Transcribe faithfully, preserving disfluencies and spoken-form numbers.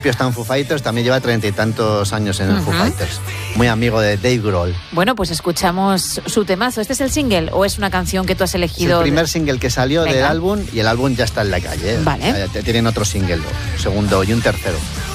Está en Foo Fighters, también lleva treinta y tantos años en el uh-huh. Foo Fighters. Muy amigo de Dave Grohl. Bueno, pues escuchamos su temazo. ¿Este es el single o es una canción que tú has elegido? Es el primer single que salió Venga. del álbum y el álbum ya está en la calle. Vale. Tienen otro single, un segundo y un tercero.